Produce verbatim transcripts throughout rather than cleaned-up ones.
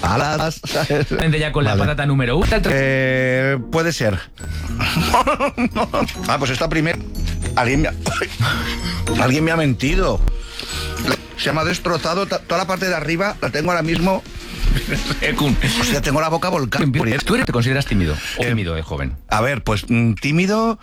alas. Vente ya con vale. la patata número uno. Eh, puede ser. Ah, pues esta primera. Alguien me ha... Alguien me ha mentido. Se me ha destrozado toda la parte de arriba. La tengo ahora mismo. O sea, tengo la boca volcada. ¿Tú eres, te consideras tímido o tímido de joven? A ver, pues mm, tímido.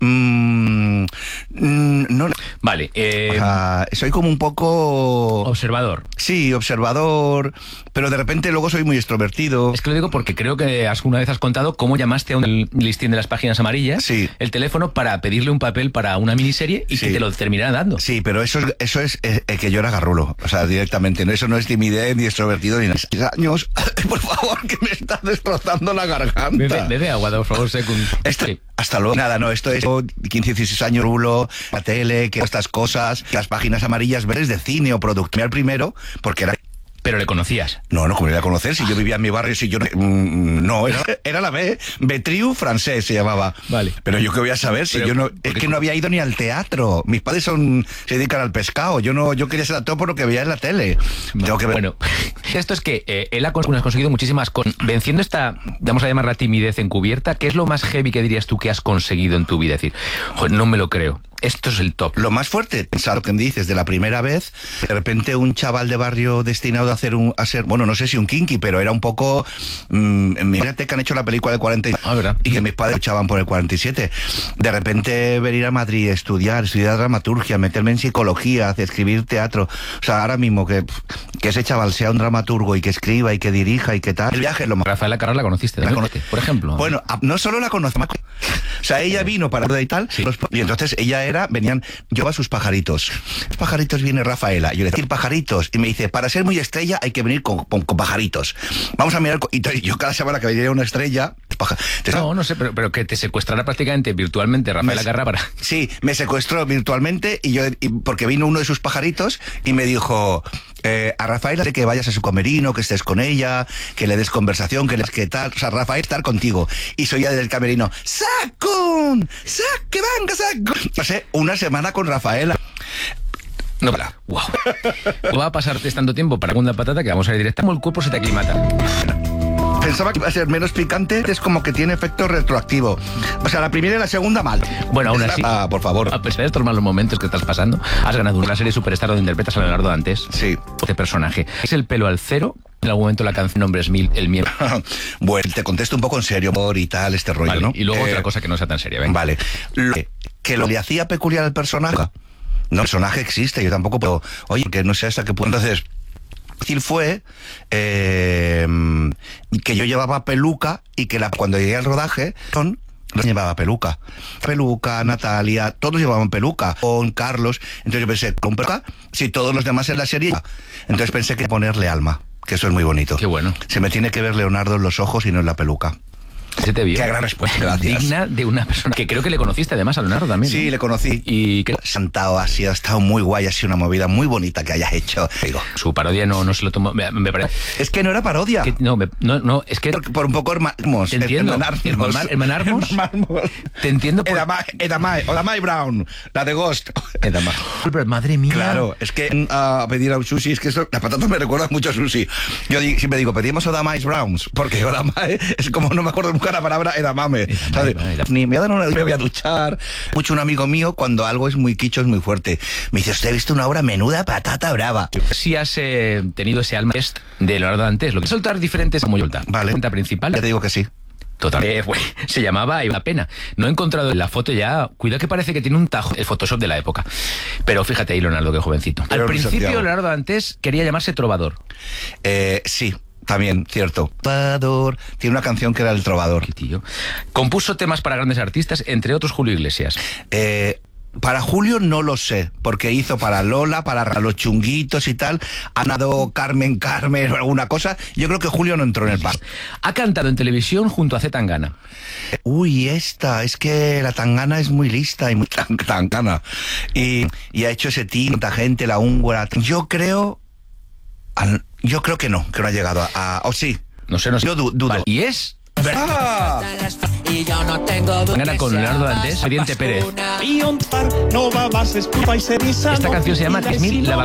Mm, mm, no. Vale. Eh, o sea, soy como un poco. Observador. Sí, observador. Pero de repente luego soy muy extrovertido. Es que lo digo porque creo que una vez has contado cómo llamaste a un listín de las páginas amarillas. Sí. El teléfono para pedirle un papel para una miniserie y sí. que te lo terminara dando. Sí, pero eso es, eso es eh, que yo era garrulo. O sea, directamente. No, eso no es timidez ni extrovertido ni nada. Años, por favor, que me está destrozando la garganta. Bebe, bebe agua, por favor, secund. Esto, sí. Hasta luego. Nada, no, esto es quince, dieciséis años, rulo, la tele, que estas cosas, las páginas amarillas verdes de cine o producto. Al primero, porque era... ¿Pero le conocías? No, no, como le iba a conocer, si yo vivía en mi barrio, si yo no... Mm, no, era, era la B, Betriu francés se llamaba. Vale. Pero yo qué voy a saber si Pero, yo no... Es que no había ido ni al teatro. Mis padres son se dedican al pescado. Yo no yo quería ser actor por lo que veía en la tele. No, Tengo que ver. Bueno, esto es que eh, él ha conseguido muchísimas cosas. Venciendo esta, vamos a llamarla timidez encubierta, ¿qué es lo más heavy que dirías tú que has conseguido en tu vida? Es decir, joder, no me lo creo. Esto es el top. Lo más fuerte, pensar lo que me dices, de la primera vez, de repente un chaval de barrio destinado a hacer un, a ser, bueno, no sé si un kinky, pero era un poco, mmm, mírate que han hecho la película del cuarenta y, ah, ¿verdad? Y que mis padres luchaban por el cuarenta y siete. De repente venir a Madrid, estudiar, estudiar dramaturgia, meterme en psicología, hacer, escribir teatro. O sea, ahora mismo que, que ese chaval sea un dramaturgo y que escriba y que dirija y que tal. El viaje es lo más. Rafaela Carrà la conociste, ¿la conociste? Por ejemplo. Bueno, no solo la conozco, o sea, ella vino para y tal, sí. Y entonces ella era, venían, yo a sus pajaritos. Los pajaritos viene Rafaela. Yo le decía pajaritos. Y me dice, para ser muy estrella hay que venir con, con, con pajaritos. Vamos a mirar. Y yo cada semana que venía una estrella. Paja, entonces, no, no sé, pero, pero que te secuestrara prácticamente virtualmente Rafaela Carrà para. Sí, me secuestró virtualmente y yo, y porque vino uno de sus pajaritos y me dijo. Eh, a Rafaela que vayas a su camerino, que estés con ella, que le des conversación, que les que tal, o sea, Rafael estar contigo. Y soy ya del camerino, ¡Sacun! ¡Sac! ¡Que venga, Sacun! No sé, una semana con Rafaela. No, para. Wow. No va a pasarte tanto tiempo para segunda patata que vamos a ir directa. Como el cuerpo se te aclimata. Pensaba que iba a ser menos picante, es como que tiene efecto retroactivo. O sea, la primera y la segunda mal. Bueno, aún así, ah, por favor. A pesar de estos malos momentos que estás pasando, has ganado una serie Superstar donde interpretas a Leonardo Dantes. Sí. Este personaje. ¿Es el pelo al cero? En algún momento la canción Nombres Mil, el miedo. Bueno, te contesto un poco en serio por y tal, este rollo, vale, ¿no? Y luego eh, otra cosa que no sea tan seria, venga. Vale. Lo que, que lo le hacía peculiar al personaje. No, el personaje existe, yo tampoco puedo. Oye, que no sé hasta qué punto. Entonces. Fue eh, que yo llevaba peluca y que la, cuando llegué al rodaje son llevaba peluca peluca, Natalia, todos llevaban peluca, con Carlos. Entonces yo pensé, con peluca, si todos los demás en la serie, entonces pensé que ponerle alma, que eso es muy bonito. Qué bueno. Se me tiene que ver Leonardo en los ojos y no en la peluca. Se te vio. Qué gran respuesta, gracias. Digna de una persona que creo que le conociste además a Leonardo también. Sí, ¿no? le conocí. Y que sentado así, ha estado muy guay, ha sido una movida muy bonita que hayas hecho. Digo, su parodia no, no se lo tomó. Me, me parece. Es que no era parodia. Que, no, me, no, no, es que. Por, por un poco hermanos. Te entiendo. Hermanarmos. Hermanarmos. Te entiendo. Por... Edamai, Edamai, Edamai Brown, la de Ghost. Edamai. Madre mía. Claro, es que a pedir a un sushi, es que eso, la patata me recuerda mucho a sushi. Yo di, siempre digo, pedimos Edamai Browns, porque Edamai es como no me acuerdo nunca la palabra Edamame. Edamame, ni me voy a dar una, me voy a duchar. Mucho un amigo mío, cuando algo es muy quicho, es muy fuerte. Me dice, usted ha visto una obra menuda patata brava. Si has eh, tenido ese alma de Leonardo Dantes, lo que soltar diferentes como Yolta. Vale. Cuenta principal. Ya te digo que sí. Total. Eh, wey, se llamaba y una pena. No he encontrado en la foto ya. Cuidado que parece que tiene un tajo el Photoshop de la época. Pero fíjate ahí, Leonardo, qué jovencito. Pero Al principio, Santiago. Leonardo Dantes quería llamarse Trovador. Eh, sí. También, cierto. Trovador. Tiene una canción que era El Trovador. Qué tío. Compuso temas para grandes artistas, entre otros Julio Iglesias. Eh... Para Julio no lo sé, porque hizo para Lola, para los Chunguitos y tal, ha dado Carmen Carmen o alguna cosa. Yo creo que Julio no entró en el par. Ha cantado en televisión junto a C. Tangana. Uy, esta, es que la Tangana es muy lista y muy tan, tangana. Y, y ha hecho ese tinta, gente, la húngara. Yo creo, al, yo creo que no, que no ha llegado a, a o sí. No sé, no sé. Yo du, dudo. Vale. Y es... ¡Ah! Gana con Leonardo Dantes, Oriente Pérez. Esta canción se llama diez mil. La